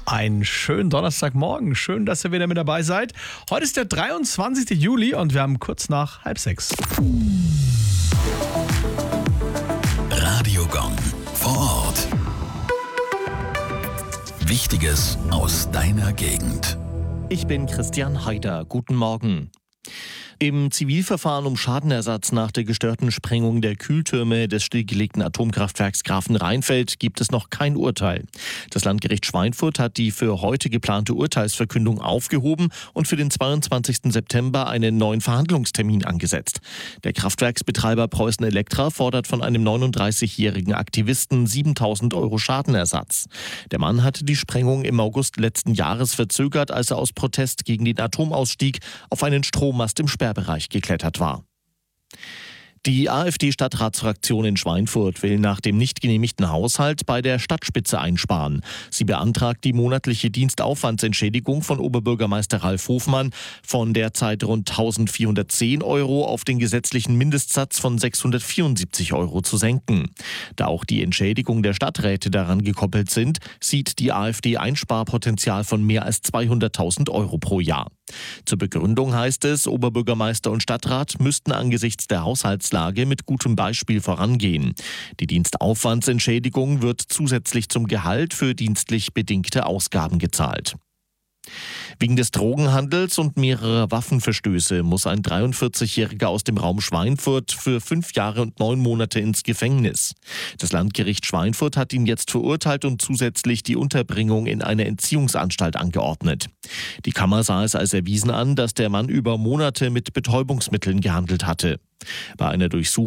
Einen schönen Donnerstagmorgen. Schön, dass ihr wieder mit dabei seid. Heute ist der 23. Juli und wir haben kurz nach 5:30. Radiogon vor Ort. Wichtiges aus deiner Gegend. Ich bin Christian Haider. Guten Morgen. Im Zivilverfahren um Schadenersatz nach der gestörten Sprengung der Kühltürme des stillgelegten Atomkraftwerks Grafenrheinfeld gibt es noch kein Urteil. Das Landgericht Schweinfurt hat die für heute geplante Urteilsverkündung aufgehoben und für den 22. September einen neuen Verhandlungstermin angesetzt. Der Kraftwerksbetreiber Preußen Elektra fordert von einem 39-jährigen Aktivisten 7.000 € Schadenersatz. Der Mann hatte die Sprengung im August letzten Jahres verzögert, als er aus Protest gegen den Atomausstieg auf einen Strommast im Sperrbereich geklettert war. Die AfD-Stadtratsfraktion in Schweinfurt will nach dem nicht genehmigten Haushalt bei der Stadtspitze einsparen. Sie beantragt die monatliche Dienstaufwandsentschädigung von Oberbürgermeister Ralf Hofmann von derzeit rund 1.410 € auf den gesetzlichen Mindestsatz von 674 € zu senken. Da auch die Entschädigung der Stadträte daran gekoppelt sind, sieht die AfD Einsparpotenzial von mehr als 200.000 € pro Jahr. Zur Begründung heißt es, Oberbürgermeister und Stadtrat müssten angesichts der Haushaltslage mit gutem Beispiel vorangehen. Die Dienstaufwandsentschädigung wird zusätzlich zum Gehalt für dienstlich bedingte Ausgaben gezahlt. Wegen des Drogenhandels und mehrerer Waffenverstöße muss ein 43-Jähriger aus dem Raum Schweinfurt für 5 Jahre und 9 Monate ins Gefängnis. Das Landgericht Schweinfurt hat ihn jetzt verurteilt und zusätzlich die Unterbringung in eine Entziehungsanstalt angeordnet. Die Kammer sah es als erwiesen an, dass der Mann über Monate mit Betäubungsmitteln gehandelt hatte. Bei einer Durchsuchung